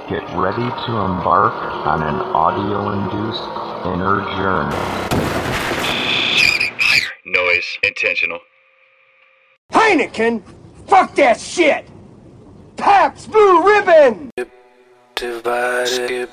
Get ready to embark on an audio-induced inner journey. Noise. Intentional. Heineken? Fuck that shit! Pabst Blue Ribbon! Divided.